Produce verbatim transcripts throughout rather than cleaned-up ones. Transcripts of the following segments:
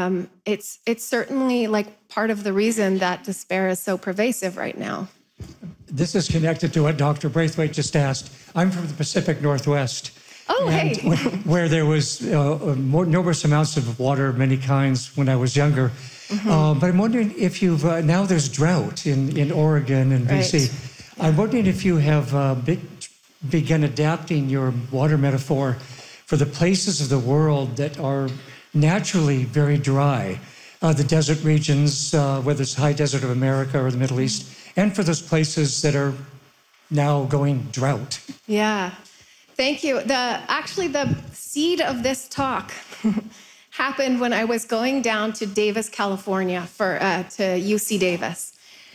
um, it's it's certainly like part of the reason that despair is so pervasive right now. This is connected to what Doctor Braithwaite just asked. I'm from the Pacific Northwest. Oh, and hey. Where there was uh, more, numerous amounts of water of many kinds when I was younger. Mm-hmm. Uh, but I'm wondering if you've, uh, now there's drought in, in Oregon and B C. Right. Yeah. I'm wondering if you have uh, be, begun adapting your water metaphor for the places of the world that are naturally very dry. Uh, the desert regions, uh, whether it's high desert of America or the Middle East, and for those places that are now going drought. Yeah. Thank you. The actually the seed of this talk happened when I was going down to Davis, California, for uh, to U C Davis,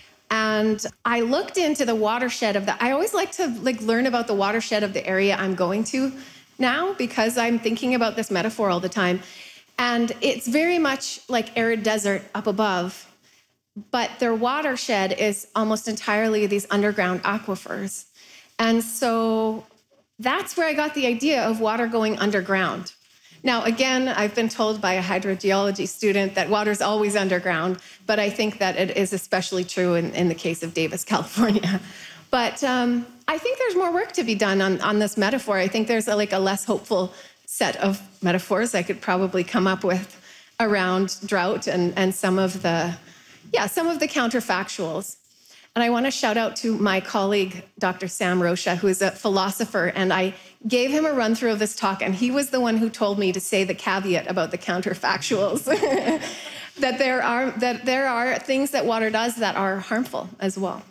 and I looked into the watershed of the. I always like to like learn about the watershed of the area I'm going to now because I'm thinking about this metaphor all the time, and it's very much like arid desert up above, but their watershed is almost entirely these underground aquifers, and so. That's where I got the idea of water going underground. Now, again, I've been told by a hydrogeology student that water's always underground, but I think that it is especially true in, in the case of Davis, California. But um, I think there's more work to be done on, on this metaphor. I think there's a, like a less hopeful set of metaphors I could probably come up with around drought and, and some of the, yeah, some of the counterfactuals. And I want to shout out to my colleague, Doctor Sam Rocha, who is a philosopher, and I gave him a run through of this talk, and he was the one who told me to say the caveat about the counterfactuals, that there are that there are things that water does that are harmful as well.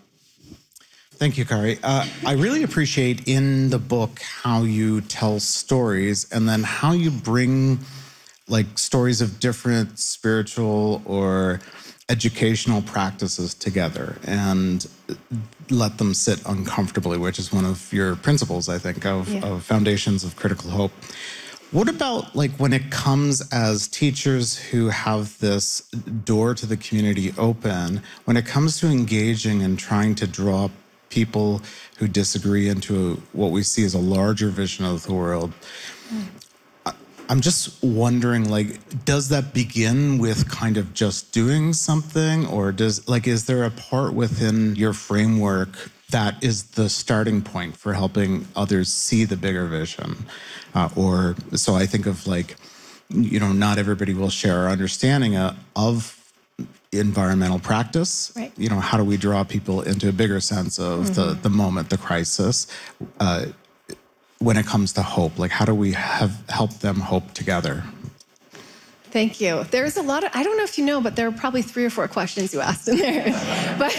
Thank you, Kari. Uh, I really appreciate in the book how you tell stories and then how you bring like stories of different spiritual or educational practices together and let them sit uncomfortably, which is one of your principles, I think, of, yeah. of Foundations of Critical Hope. What about like when it comes as teachers who have this door to the community open, when it comes to engaging and trying to draw people who disagree into what we see as a larger vision of the world, mm. I'm just wondering, like, does that begin with kind of just doing something, or does, like, is there a part within your framework that is the starting point for helping others see the bigger vision? Uh, or, so I think of, like, you know, not everybody will share our understanding uh, of environmental practice. Right. You know, how do we draw people into a bigger sense of mm-hmm. the, the moment, the crisis? Uh, when it comes to hope, like how do we have help them hope together? Thank you. There's a lot of, I don't know if you know, but there are probably three or four questions you asked in there. But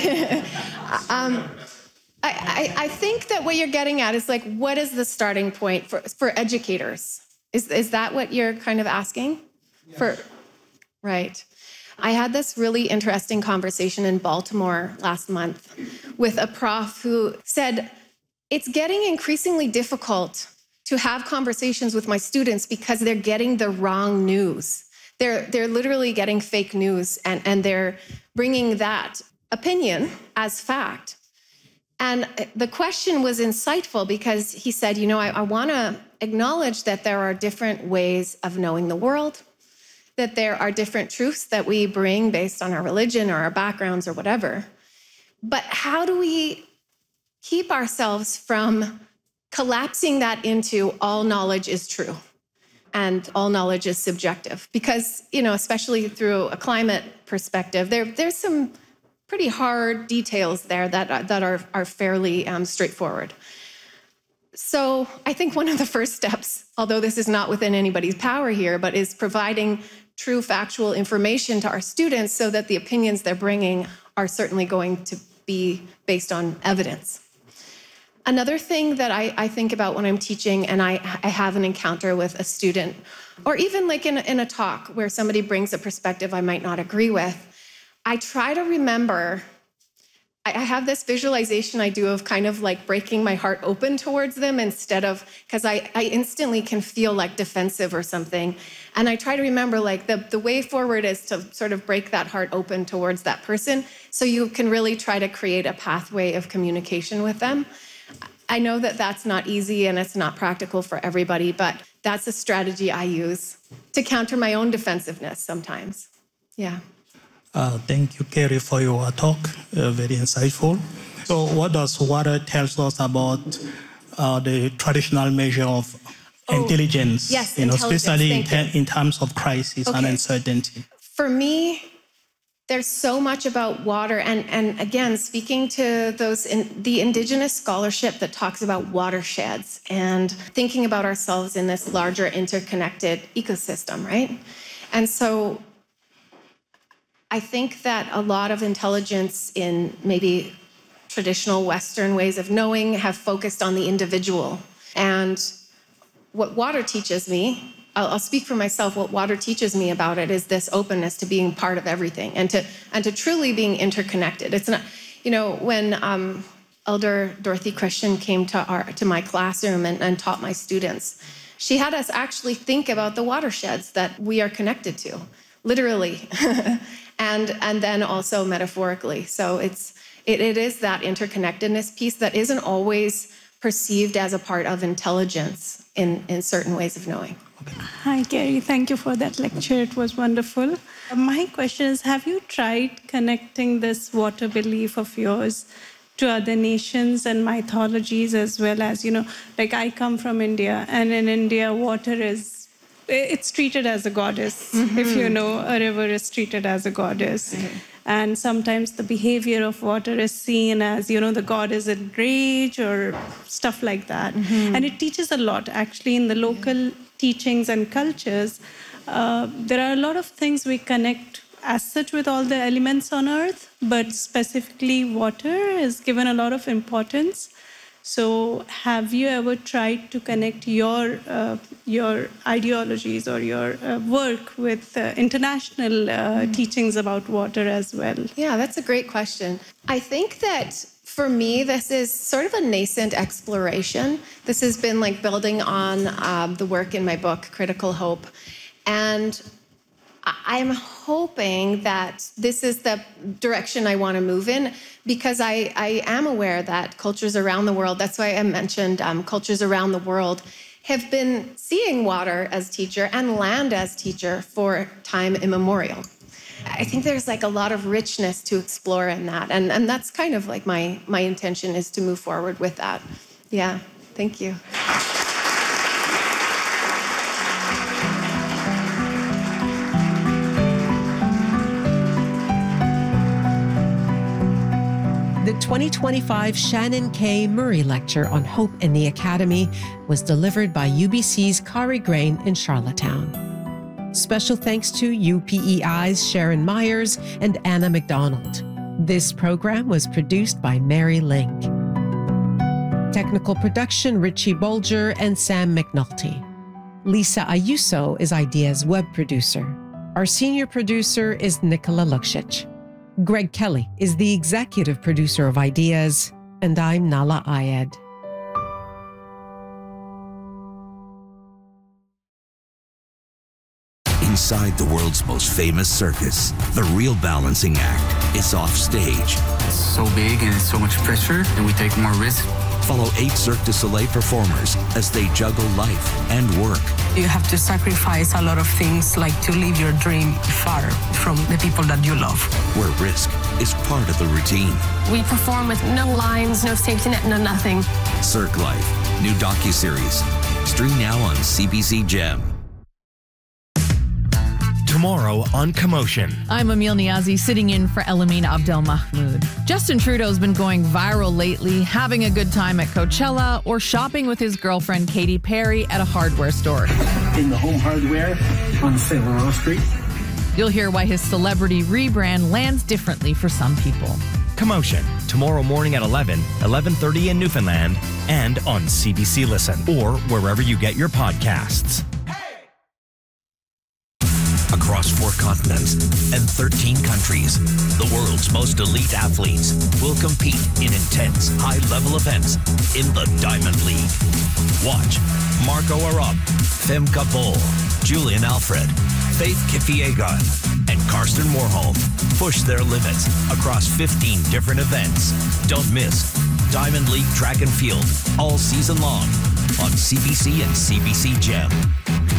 um, I, I, I think that what you're getting at is like, what is the starting point for, for educators? Is, is that what you're kind of asking? Yes. For, right. I had this really interesting conversation in Baltimore last month with a prof who said, it's getting increasingly difficult to have conversations with my students because they're getting the wrong news. They're, they're literally getting fake news, and, and they're bringing that opinion as fact. And the question was insightful because he said, you know, I, I want to acknowledge that there are different ways of knowing the world, that there are different truths that we bring based on our religion or our backgrounds or whatever. But how do we keep ourselves from collapsing that into all knowledge is true and all knowledge is subjective? Because, you know, especially through a climate perspective, there, there's some pretty hard details there that are, that are, are fairly um, straightforward. So I think one of the first steps, although this is not within anybody's power here, but is providing true factual information to our students so that the opinions they're bringing are certainly going to be based on evidence. Another thing that I, I think about when I'm teaching and I, I have an encounter with a student, or even like in, in a talk where somebody brings a perspective I might not agree with, I try to remember, I, I have this visualization I do of kind of like breaking my heart open towards them instead of, because I, I instantly can feel like defensive or something. And I try to remember like the, the way forward is to sort of break that heart open towards that person so you can really try to create a pathway of communication with them. I know that that's not easy and it's not practical for everybody, but that's a strategy I use to counter my own defensiveness sometimes. Yeah. Uh, thank you, Carrie, for your talk. Uh, very insightful. So what does water tell us about uh, the traditional measure of oh, intelligence? Yes, you know, intelligence. especially in, Thank te- in times of crisis okay. and uncertainty. For me, there's so much about water. And, and again, speaking to those in the indigenous scholarship that talks about watersheds and thinking about ourselves in this larger interconnected ecosystem, right? And so I think that a lot of intelligence in maybe traditional Western ways of knowing have focused on the individual. And what water teaches me, I'll, I'll speak for myself, what water teaches me about it is this openness to being part of everything and to and to truly being interconnected. It's not, you know, when um, Elder Dorothy Christian came to our to my classroom and, and taught my students, she had us actually think about the watersheds that we are connected to, literally. And and then also metaphorically. So it's it, it is that interconnectedness piece that isn't always perceived as a part of intelligence in, in certain ways of knowing. Hi, Carrie. Thank you for that lecture. It was wonderful. My question is, have you tried connecting this water belief of yours to other nations and mythologies as well as, you know, like I come from India, and in India, water is it's treated as a goddess. Mm-hmm. If you know, a river is treated as a goddess. Mm-hmm. And sometimes the behavior of water is seen as, you know, the god is in rage or stuff like that. Mm-hmm. And it teaches a lot, actually, in the local yeah. teachings and cultures. Uh, there are a lot of things we connect as such with all the elements on earth, but specifically water is given a lot of importance. So have you ever tried to connect your uh, your ideologies or your uh, work with uh, international uh, mm. teachings about water as well? Yeah, that's a great question. I think that for me, this is sort of a nascent exploration. This has been like building on um, the work in my book, Critical Hope. And I'm hoping that this is the direction I want to move in, because I, I am aware that cultures around the world, that's why I mentioned um, cultures around the world, have been seeing water as teacher and land as teacher for time immemorial. I think there's like a lot of richness to explore in that. And, and that's kind of like my, my intention is to move forward with that. Yeah, thank you. The twenty twenty-five Shannon K. Murray Lecture on Hope in the Academy was delivered by U B C's Kari Grain in Charlottetown. Special thanks to U P E I's Sharon Myers and Anna McDonald. This program was produced by Mary Link. Technical production, Richie Bolger and Sam McNulty. Lisa Ayuso is Idea's web producer. Our senior producer is Nicola Luksic. Greg Kelly is the executive producer of Ideas, and I'm Nala Ayed. Inside the world's most famous circus, the real balancing act is off stage. It's so big and it's so much pressure, and we take more risk. Follow eight Cirque du Soleil performers as they juggle life and work. You have to sacrifice a lot of things, like to live your dream far from the people that you love. Where risk is part of the routine. We perform with no lines, no safety net, no nothing. Cirque Life, new docuseries. Stream now on C B C Gem. Tomorrow on Commotion. I'm Emil Niazi, sitting in for Elamine Abdelmahmoud. Justin Trudeau's been going viral lately, having a good time at Coachella or shopping with his girlfriend Katy Perry at a hardware store. In the Home Hardware on Saint Laurent Street. You'll hear why his celebrity rebrand lands differently for some people. Commotion, tomorrow morning at eleven, eleven thirty in Newfoundland, and on C B C Listen, or wherever you get your podcasts. Across four continents and thirteen countries, the world's most elite athletes will compete in intense, high-level events in the Diamond League. Watch Marco Arap, Femke Bol, Julian Alfred, Faith Kipyegon, and Karsten Warholm push their limits across fifteen different events. Don't miss Diamond League Track and Field all season long on C B C and C B C Gem.